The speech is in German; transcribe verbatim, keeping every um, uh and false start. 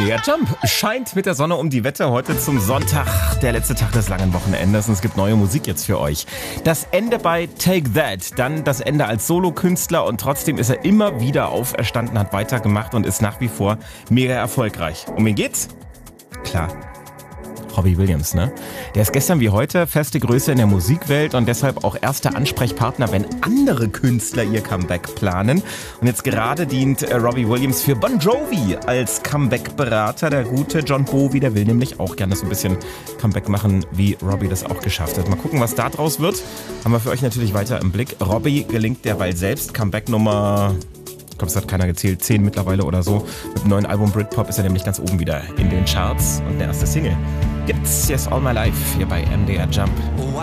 M D R Jump scheint mit der Sonne um die Wette heute zum Sonntag, der letzte Tag des langen Wochenendes, und es gibt neue Musik jetzt für euch. Das Ende bei Take That, dann das Ende als Solokünstler, und trotzdem ist er immer wieder auferstanden, hat weitergemacht und ist nach wie vor mega erfolgreich. Um wen geht's? Klar. Robbie Williams, ne? Der ist gestern wie heute feste Größe in der Musikwelt und deshalb auch erster Ansprechpartner, wenn andere Künstler ihr Comeback planen. Und jetzt gerade dient äh, Robbie Williams für Bon Jovi als Comeback-Berater. Der gute John Bowie, der will nämlich auch gerne so ein bisschen Comeback machen, wie Robbie das auch geschafft hat. Mal gucken, was da draus wird. Haben wir für euch natürlich weiter im Blick. Robbie gelingt derweil selbst. Comeback Nummer... Ich glaube, es hat keiner gezählt, zehn mittlerweile oder so. Mit dem neuen Album Britpop ist er nämlich ganz oben wieder in den Charts. Und der erste Single gibt's Yes All My Life hier bei M D R Jump.